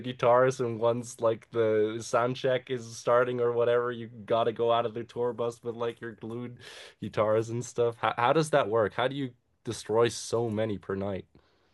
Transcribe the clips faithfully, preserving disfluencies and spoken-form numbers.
guitars and once like the sound check is starting or whatever, you gotta go out of the tour bus with like your glued guitars and stuff. How how does that work? How do you destroy so many per night?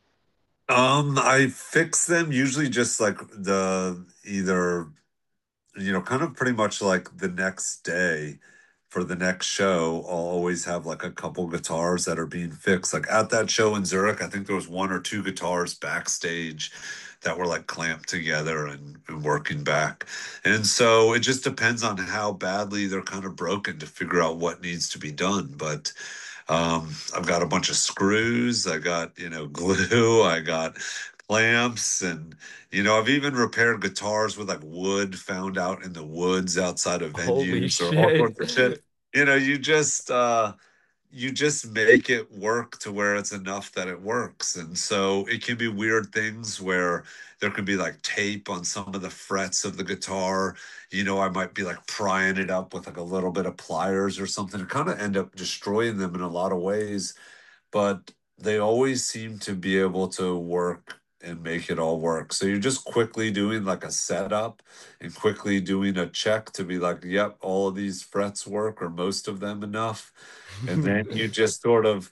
Um, I fix them usually just like the either, you know, kind of pretty much like the next day for the next show. I'll always have like a couple guitars that are being fixed. Like at that show in Zurich, I think there was one or two guitars backstage that were like clamped together and, and working back. And so it just depends on how badly they're kind of broken to figure out what needs to be done. But um, I've got a bunch of screws, I got, you know, glue, I got clamps, and you know, I've even repaired guitars with like wood found out in the woods outside of Holy venues or all shit. sorts of shit. You know, you just uh you just make it work to where it's enough that it works. And so it can be weird things where there can be like tape on some of the frets of the guitar. You know, I might be like prying it up with like a little bit of pliers or something to kind of end up destroying them in a lot of ways. But they always seem to be able to work and make it all work. So you're just quickly doing like a setup and quickly doing a check to be like, yep, all of these frets work or most of them enough. And then you just sort of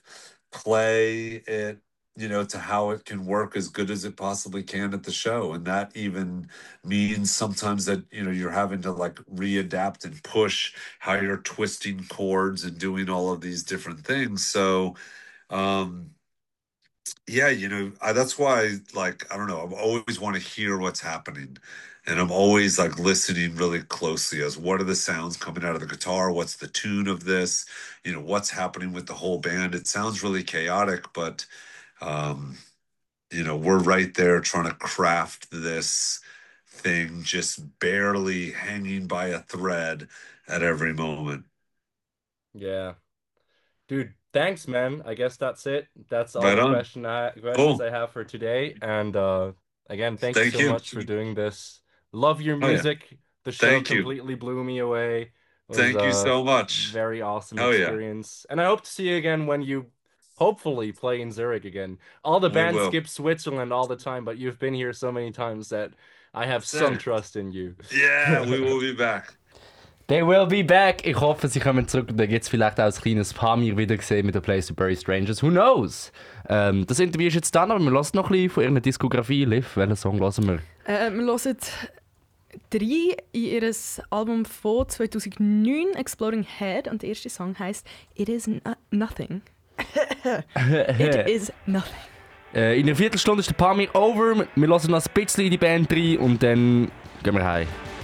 play it, you know, to how it can work as good as it possibly can at the show. And that even means sometimes that, you know, you're having to like readapt and push how you're twisting chords and doing all of these different things. So, um, yeah, you know, I, that's why, like, I don't know, I always want to hear what's happening. And I'm always like listening really closely as what are the sounds coming out of the guitar? What's the tune of this? You know, what's happening with the whole band? It sounds really chaotic, but, um, you know, we're right there trying to craft this thing just barely hanging by a thread at every moment. Yeah. Dude, thanks, man. I guess that's it. That's all Right the on. question I questions Cool. I have for today. And uh again, thank you Thank so you. much for doing this. Love your Oh, yeah. music. The show Thank you. completely blew me away. It was Thank you a so much. very awesome Oh, yeah. experience. And I hope to see you again when you hopefully play in Zurich again. All the We bands will. skip Switzerland all the time, but you've been here so many times that I have That's it. some trust in you. Yeah, we will be back. They will be back. Ich hoffe, sie kommen zurück und dann gibt es vielleicht auch ein kleines Pamir wieder gesehen mit der Place to Bury Strangers. Who knows? Ähm, das Interview ist jetzt dann, aber wir hören noch ein bisschen von ihrer Diskografie. Liv, welchen Song hören wir? Äh, wir hören drei in ihr Album von zweitausendneun, Exploding Head. Und der erste Song heisst It Is no Nothing. It Is Nothing. Äh, in einer Viertelstunde ist der Pamir over. Wir hören noch ein bisschen in die Band rein und dann gehen wir heim.